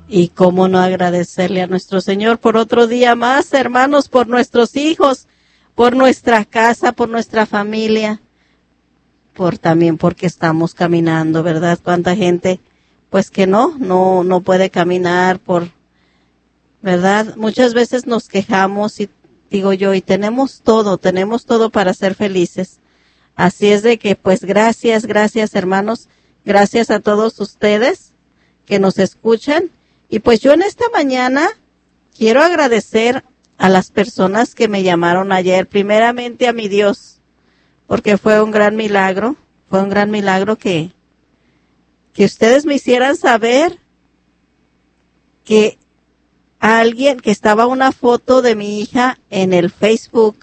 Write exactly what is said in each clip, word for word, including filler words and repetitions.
Y cómo no agradecerle a nuestro Señor por otro día más, hermanos, por nuestros hijos, por nuestra casa, por nuestra familia, por también porque estamos caminando, ¿verdad? Cuánta gente, pues que no, no, no puede caminar por, ¿verdad? Muchas veces nos quejamos y digo yo, y tenemos todo, tenemos todo para ser felices. Así es de que, pues, gracias, gracias, hermanos, gracias a todos ustedes que nos escuchan. Y pues yo en esta mañana quiero agradecer a las personas que me llamaron ayer, primeramente a mi Dios, porque fue un gran milagro, fue un gran milagro que, que ustedes me hicieran saber que alguien, que estaba una foto de mi hija en el Facebook,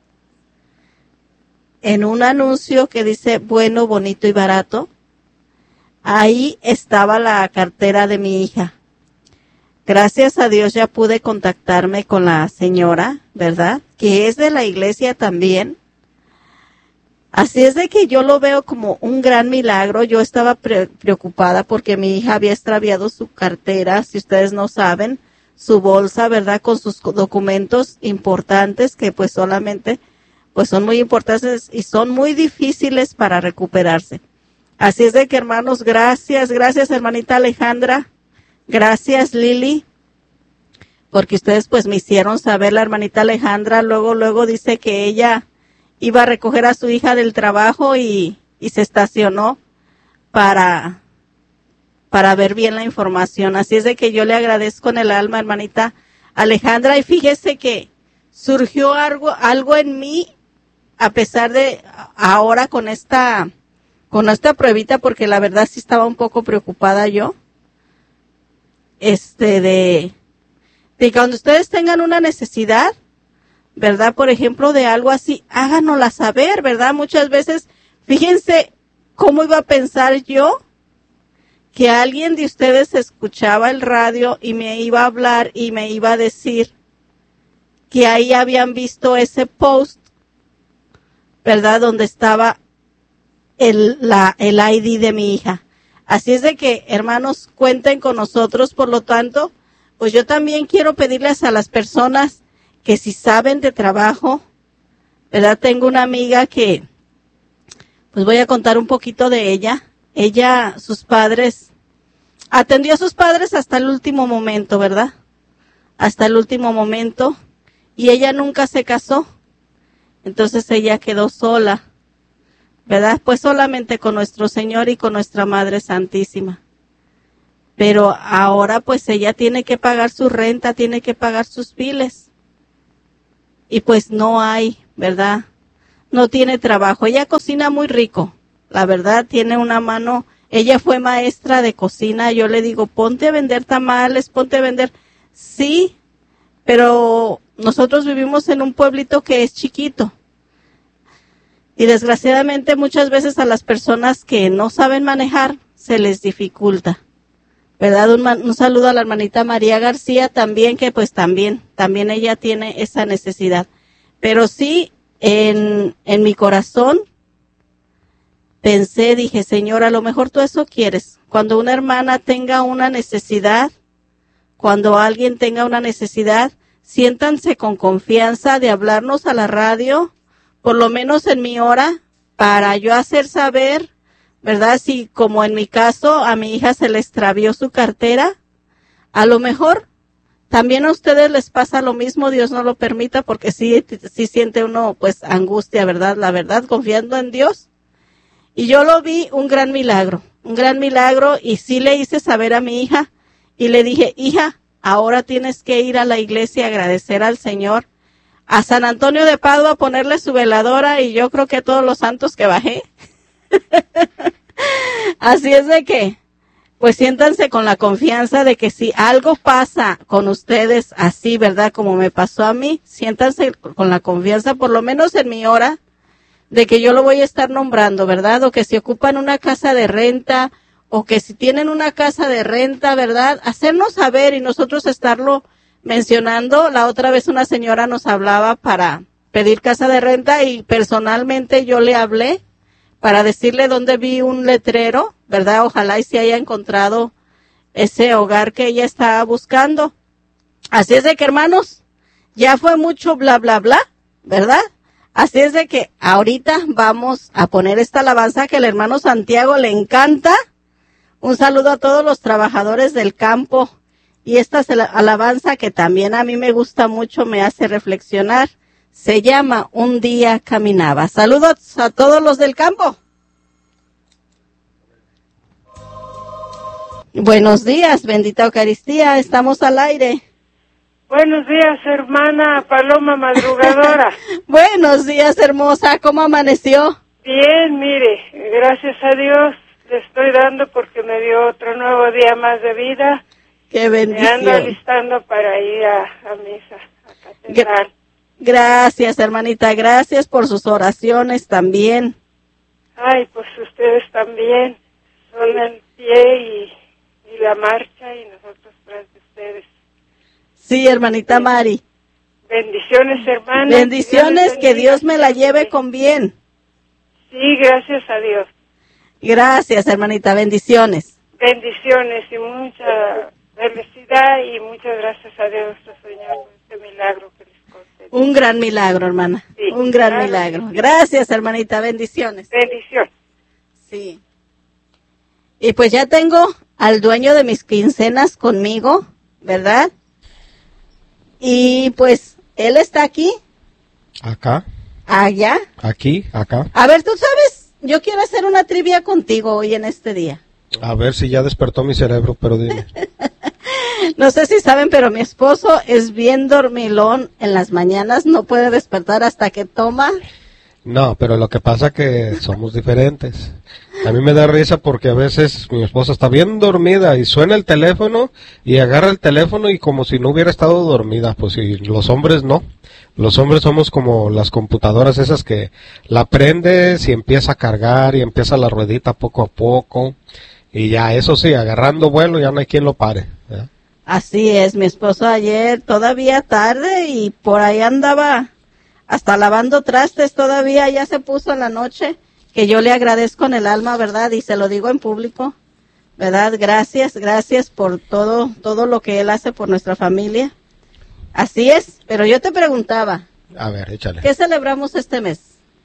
en un anuncio que dice bueno, bonito y barato. Ahí estaba la cartera de mi hija. Gracias a Dios ya pude contactarme con la señora, ¿verdad? Que es de la iglesia también. Así es de que yo lo veo como un gran milagro. Yo estaba pre- preocupada porque mi hija había extraviado su cartera, si ustedes no saben, su bolsa, ¿verdad? Con sus documentos importantes que pues solamente pues son muy importantes y son muy difíciles para recuperarse. Así es de que, hermanos, gracias, gracias, hermanita Alejandra, gracias, Lili, porque ustedes pues me hicieron saber. La hermanita Alejandra luego, luego dice que ella iba a recoger a su hija del trabajo y, y se estacionó para, para ver bien la información. Así es de que yo le agradezco en el alma, hermanita Alejandra, y fíjese que surgió algo, algo en mí, a pesar de ahora con esta, con esta pruebita, porque la verdad sí estaba un poco preocupada yo, este, de, de cuando ustedes tengan una necesidad, ¿verdad? Por ejemplo, de algo así, háganosla saber, ¿verdad? Muchas veces, fíjense cómo iba a pensar yo que alguien de ustedes escuchaba el radio y me iba a hablar y me iba a decir que ahí habían visto ese post, ¿verdad? Donde estaba el, la, el I D de mi hija. Así es de que, hermanos, cuenten con nosotros. Por lo tanto, pues yo también quiero pedirles a las personas que si saben de trabajo, ¿verdad? Tengo una amiga que, pues voy a contar un poquito de ella. Ella, sus padres, atendió a sus padres hasta el último momento, ¿verdad? Hasta el último momento. Y ella nunca se casó. Entonces ella quedó sola, ¿verdad? Pues solamente con nuestro Señor y con nuestra Madre Santísima. Pero ahora pues ella tiene que pagar su renta, tiene que pagar sus biles. Y pues no hay, ¿verdad? No tiene trabajo. Ella cocina muy rico, la verdad, tiene una mano. Ella fue maestra de cocina. Yo le digo, ponte a vender tamales, ponte a vender. Sí, pero nosotros vivimos en un pueblito que es chiquito. Y desgraciadamente muchas veces a las personas que no saben manejar se les dificulta, ¿verdad? Un, un saludo a la hermanita María García también, que pues también, también ella tiene esa necesidad. Pero sí, en, en mi corazón pensé, dije, Señor, a lo mejor tú eso quieres. Cuando una hermana tenga una necesidad, cuando alguien tenga una necesidad, siéntanse con confianza de hablarnos a la radio, por lo menos en mi hora, para yo hacer saber, ¿verdad? Si como en mi caso a mi hija se le extravió su cartera, a lo mejor también a ustedes les pasa lo mismo, Dios no lo permita, porque sí, sí siente uno pues angustia, ¿verdad? La verdad, confiando en Dios. Y yo lo vi un gran milagro, un gran milagro, y sí le hice saber a mi hija, y le dije, hija, ahora tienes que ir a la iglesia a agradecer al Señor, a San Antonio de Padua, a ponerle su veladora, y yo creo que a todos los santos que bajé. Así es de que, pues siéntanse con la confianza de que si algo pasa con ustedes así, ¿verdad? Como me pasó a mí, siéntanse con la confianza, por lo menos en mi hora, de que yo lo voy a estar nombrando, ¿verdad? O que si ocupan una casa de renta, o que si tienen una casa de renta, ¿verdad? Hacernos saber y nosotros estarlo mencionando. La otra vez una señora nos hablaba para pedir casa de renta y personalmente yo le hablé para decirle dónde vi un letrero, ¿verdad? Ojalá y se haya encontrado ese hogar que ella estaba buscando. Así es de que, hermanos, ya fue mucho bla, bla, bla, ¿verdad? Así es de que ahorita vamos a poner esta alabanza que el hermano Santiago le encanta. Un saludo a todos los trabajadores del campo. Y esta alabanza que también a mí me gusta mucho, me hace reflexionar. Se llama Un día caminaba. Saludos a todos los del campo. Buenos días, bendita Eucaristía, estamos al aire. Buenos días, hermana Paloma Madrugadora. Buenos días, hermosa, ¿cómo amaneció? Bien, mire, gracias a Dios le estoy dando porque me dio otro nuevo día más de vida. Qué bendición. Me ando alistando para ir a, a misa, a catedral. Gracias, hermanita, gracias por sus oraciones también. Ay, pues ustedes también son el pie y, y la marcha y nosotros tras de ustedes. Sí, hermanita Mari. Bendiciones, hermana. Bendiciones, que Dios me la lleve con bien. Sí, gracias a Dios. Gracias, hermanita, bendiciones. Bendiciones y mucha felicidad y muchas gracias a Dios nuestro Señor por este milagro que les concedió. Un gran milagro, hermana. Sí, un gran claro, milagro. Gracias, hermanita, bendiciones. Bendición. Sí. Y pues ya tengo al dueño de mis quincenas conmigo, ¿verdad? Y pues él está aquí. Acá. Allá. Aquí, acá. A ver, tú sabes, yo quiero hacer una trivia contigo hoy en este día. A ver si ya despertó mi cerebro, pero dime. No sé si saben, pero mi esposo es bien dormilón en las mañanas, no puede despertar hasta que toma. No, pero lo que pasa que somos diferentes. A mí me da risa porque a veces mi esposa está bien dormida y suena el teléfono y agarra el teléfono y como si no hubiera estado dormida. Pues sí, los hombres no. Los hombres somos como las computadoras esas que la prendes y empieza a cargar y empieza la ruedita poco a poco. Y ya, eso sí, agarrando vuelo ya no hay quien lo pare, ¿verdad? Así es, mi esposo ayer todavía tarde y por ahí andaba hasta lavando trastes todavía, ya se puso en la noche, que yo le agradezco en el alma, ¿verdad? Y se lo digo en público, ¿verdad? Gracias, gracias por todo, todo lo que él hace por nuestra familia. Así es, pero yo te preguntaba. A ver, échale. ¿Qué celebramos este mes?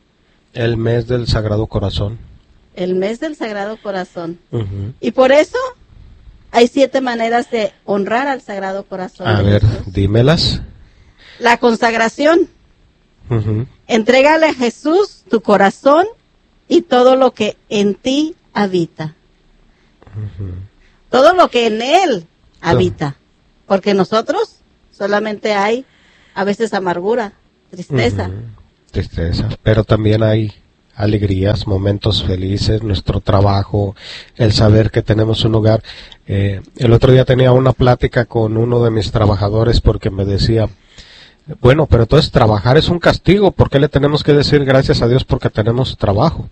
El mes del Sagrado Corazón. El mes del Sagrado Corazón. Uh-huh. Y por eso hay siete maneras de honrar al Sagrado Corazón. A ver, Jesús. Dímelas. La consagración. Uh-huh. Entrégale a Jesús tu corazón y todo lo que en ti habita. Uh-huh. Todo lo que en Él habita. Porque nosotros solamente hay a veces amargura, tristeza. Uh-huh. Tristeza, pero también hay alegrías, momentos felices, nuestro trabajo, el saber que tenemos un hogar. Eh, el otro día tenía una plática con uno de mis trabajadores porque me decía, bueno, pero entonces trabajar es un castigo, ¿por qué le tenemos que decir gracias a Dios porque tenemos trabajo?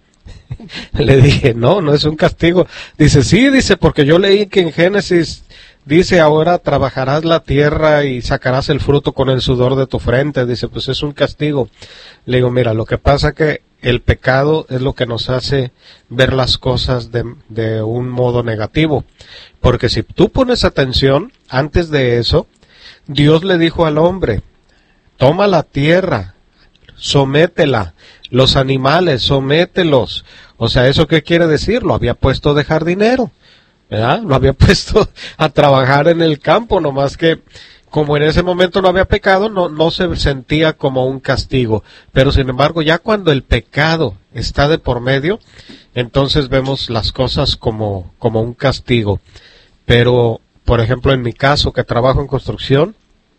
Le dije, no, no es un castigo. Dice, sí, dice, porque yo leí que en Génesis dice, ahora trabajarás la tierra y sacarás el fruto con el sudor de tu frente. Dice, pues es un castigo. Le digo, mira, lo que pasa que el pecado es lo que nos hace ver las cosas de, de un modo negativo. Porque si tú pones atención, antes de eso, Dios le dijo al hombre, toma la tierra, sométela, los animales, somételos. O sea, ¿eso qué quiere decir? Lo había puesto de jardinero, ¿verdad? Lo había puesto a trabajar en el campo, nomás que como en ese momento no había pecado, no, no se sentía como un castigo. Pero sin embargo, ya cuando el pecado está de por medio, entonces vemos las cosas como, como un castigo. Pero, por ejemplo, en mi caso, que trabajo en construcción,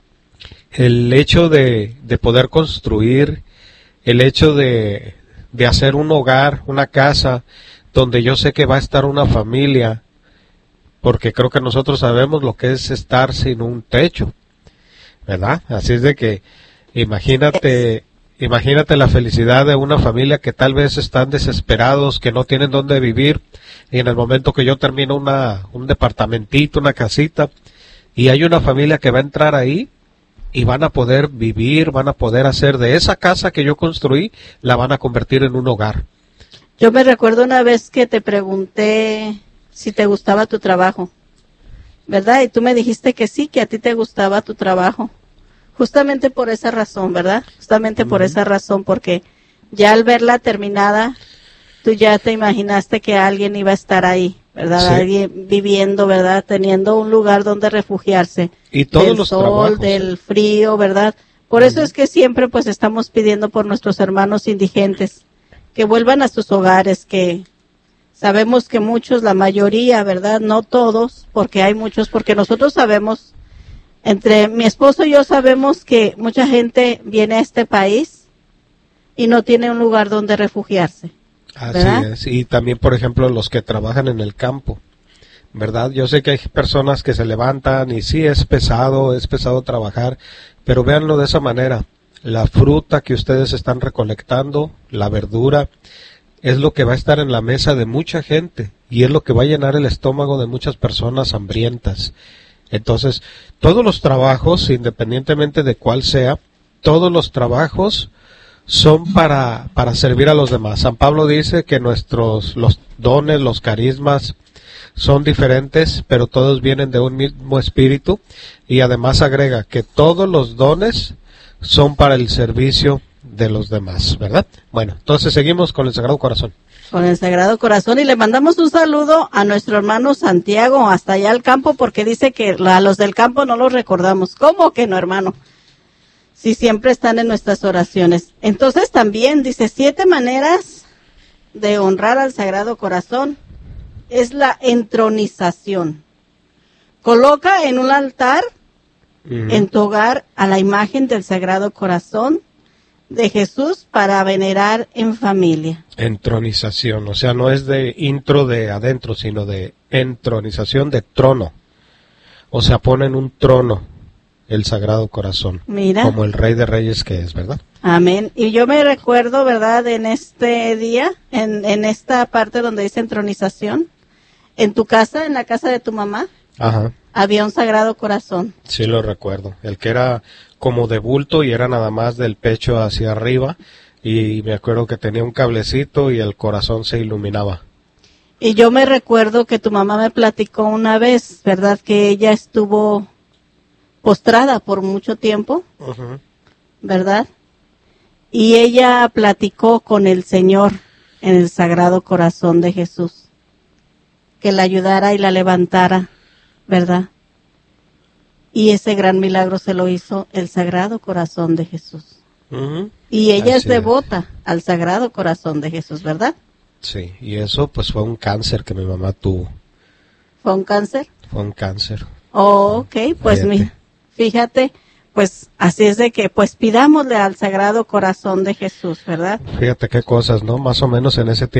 el hecho de, de poder construir, el hecho de, de hacer un hogar, una casa, donde yo sé que va a estar una familia, porque creo que nosotros sabemos lo que es estar sin un techo, ¿verdad? Así es de que imagínate, imagínate la felicidad de una familia que tal vez están desesperados, que no tienen dónde vivir, y en el momento que yo termino una, un departamentito, una casita, y hay una familia que va a entrar ahí, y van a poder vivir, van a poder hacer de esa casa que yo construí, la van a convertir en un hogar. Yo me recuerdo una vez que te pregunté si te gustaba tu trabajo. ¿verdad? Y tú me dijiste que sí, que a ti te gustaba tu trabajo. Justamente por esa razón, ¿verdad? Justamente uh-huh. por esa razón, porque ya al verla terminada, tú ya te imaginaste que alguien iba a estar ahí, ¿verdad? Sí. Alguien viviendo, ¿verdad? Teniendo un lugar donde refugiarse. Y todos del los sol, trabajos. Del frío, ¿verdad? Por uh-huh. eso es que siempre pues estamos pidiendo por nuestros hermanos indigentes, que vuelvan a sus hogares, que sabemos que muchos, la mayoría, ¿verdad? No todos, porque hay muchos, porque nosotros sabemos, entre mi esposo y yo sabemos que mucha gente viene a este país y no tiene un lugar donde refugiarse. ¿verdad? Así es, y también, por ejemplo, los que trabajan en el campo, ¿verdad? Yo sé que hay personas que se levantan y sí es pesado, es pesado trabajar, pero véanlo de esa manera, la fruta que ustedes están recolectando, la verdura, es lo que va a estar en la mesa de mucha gente y es lo que va a llenar el estómago de muchas personas hambrientas. Entonces, todos los trabajos, independientemente de cuál sea, todos los trabajos son para, para servir a los demás. San Pablo dice que nuestros, los dones, los carismas son diferentes, pero todos vienen de un mismo espíritu, y además agrega que todos los dones son para el servicio de los demás, ¿verdad? Bueno, entonces seguimos con el Sagrado Corazón. Con el Sagrado Corazón, y le mandamos un saludo a nuestro hermano Santiago, hasta allá al campo, porque dice que a los del campo no los recordamos. ¿Cómo que no, hermano? Si siempre están en nuestras oraciones. Entonces también dice, siete maneras de honrar al Sagrado Corazón. Es la entronización. Coloca en un altar, uh-huh. en tu hogar, a la imagen del Sagrado Corazón de Jesús para venerar en familia. Entronización, o sea, no es de intro de adentro, sino de entronización, de trono. O sea, pone en un trono el Sagrado Corazón. Mira. Como el Rey de Reyes que es, ¿verdad? Amén. Y yo me recuerdo, ¿verdad?, en este día, en, en esta parte donde dice entronización, en tu casa, en la casa de tu mamá, ajá, había un Sagrado Corazón. Sí, lo recuerdo. El que era como de bulto y era nada más del pecho hacia arriba, y me acuerdo que tenía un cablecito y el corazón se iluminaba. Y yo me recuerdo que tu mamá me platicó una vez, ¿verdad?, que ella estuvo postrada por mucho tiempo, uh-huh. ¿verdad? Y ella platicó con el Señor en el Sagrado Corazón de Jesús, que la ayudara y la levantara, ¿verdad? Y ese gran milagro se lo hizo el Sagrado Corazón de Jesús. Uh-huh. Y ella Así es devota es. al Sagrado Corazón de Jesús, ¿verdad? Sí, y eso pues fue un cáncer que mi mamá tuvo. ¿Fue un cáncer? Fue un cáncer. Oh, ok, pues mira, fíjate, pues así es de que pues pidámosle al Sagrado Corazón de Jesús, ¿verdad? Fíjate qué cosas, ¿no? Más o menos en ese tiempo